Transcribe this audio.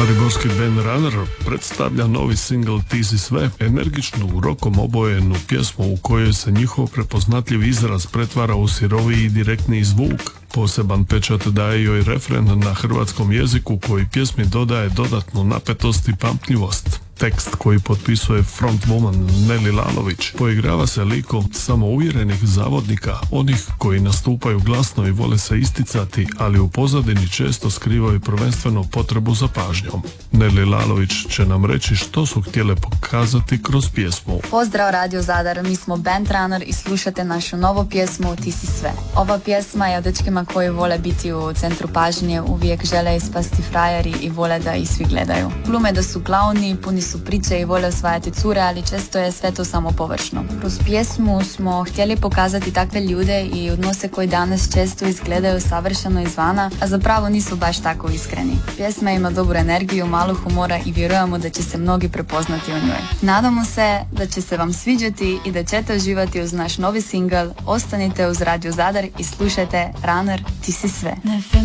Mariborski band Runner predstavlja novi singl Ti si sve, energičnu, rokom obojenu pjesmu u kojoj se njihov prepoznatljiv izraz pretvara u siroviji i direktniji zvuk. Poseban pečat daje joj refren na hrvatskom jeziku koji pjesmi dodaje dodatnu napetost i pamtljivost. Tekst koji potpisuje frontwoman Neli Lalović poigrava se likom samouvjerenih zavodnika, onih koji nastupaju glasno i vole se isticati, ali u pozadini često skrivaju prvenstveno potrebu za pažnjom. Neli Lalović će nam reći što su htjele pokazati kroz pjesmu. Pozdrav Radio Zadar, mi smo Band Runner i slušate našu novu pjesmu Ti si sve. Ova pjesma je o dečkima koji vole biti u centru pažnje, uvijek žele ispasti frajeri i vole da ih svi gledaju. Glume da su klauni, puni su priče i vole osvajati cure, ali često je sve to samo površno. Kroz pjesmu smo htjeli pokazati takve ljude i odnose koji danas često izgledaju savršeno izvana, a zapravo nisu baš tako iskreni. Pjesma ima dobru energiju, malo humora i vjerujemo da će se mnogi prepoznati u njoj. Nadamo se da će se vam sviđati i da ćete uživati uz naš novi singl. Ostanite uz Radio Zadar i slušajte Runner, Ti si sve.